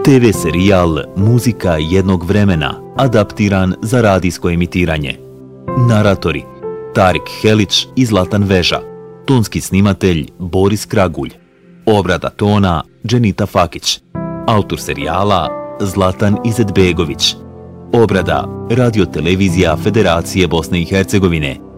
TV serijal Muzika jednog vremena, adaptiran za radijsko emitiranje. Naratori Tarik Helić i Zlatan Veža. Tonski snimatelj Boris Kragulj. Obrada tona Dženita Fakić. Autor serijala Zlatan Izetbegović. Obrada Radio-televizija Federacije Bosne i Hercegovine.